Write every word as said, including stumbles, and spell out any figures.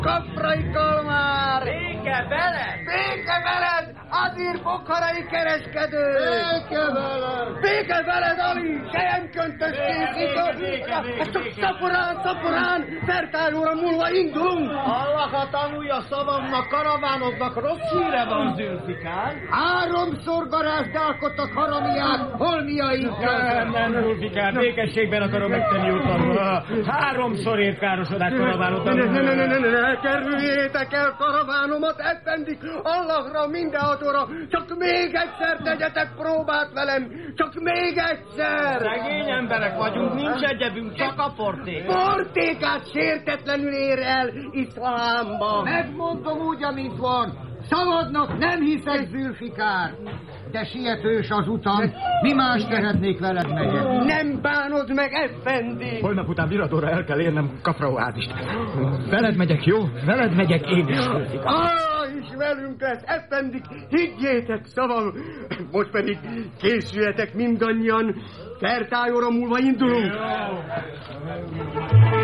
Kaprai Kalmár! Béke veled! Béke veled, Adír bokharai kereskedő! Béke veled! Béke veled, Ali, selyemköntös készítő! Szaporán, szaporán, fertálóra múlva indulunk! Allah tanulja szavamnak, karavánoknak rossz híre van, Zülfikár. Háromszor garázdálkodtak haramiák, holmiainkkel. Nem, nem, Zülfikár, békességben akarom megtenni utam. Háromszor ért károsodás karavánot. Ne, ne, ne, ne, ne, ne, kerüljétek el karavánomat, effendik, Allahra, mindenhatóra, csak még egyszer tegyetek próbát velem, csak még egyszer! Szegény emberek vagyunk, nincs egyebünk, csak a porték. Portékát sértetlenül ér el iszlámba. Megmondom úgy, amint van. Szavadnak nem hiszek, Zülfikár. De sietős az utam, mi más tehetnék veled, megyek? Nem bánod meg, effendi! Holnap után Viradóra el kell érnem Kafraoázist. Veled megyek, jó? Veled megyek én is, Zülfikár. Ah, is velünk lesz, effendik, higgyétek szavam! Most pedig készüljetek mindannyian, fertályóra múlva indulunk!